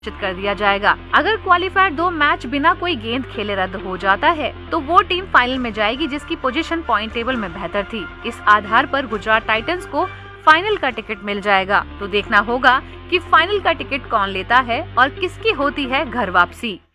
कर दिया जाएगा। अगर क्वालिफायर 2 मैच बिना कोई गेंद खेले रद्द हो जाता है तो वो टीम फाइनल में जाएगी जिसकी पोजीशन पॉइंट टेबल में बेहतर थी। इस आधार पर गुजरात टाइटंस को फाइनल का टिकट मिल जाएगा। तो देखना होगा कि फाइनल का टिकट कौन लेता है और किसकी होती है घर वापसी।